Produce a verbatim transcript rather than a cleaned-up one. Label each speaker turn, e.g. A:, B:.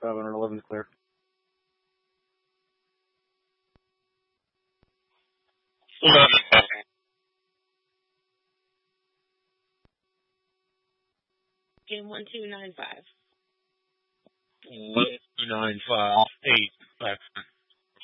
A: seven or eleven's clear.
B: Game one two nine five.
C: One two nine five eight.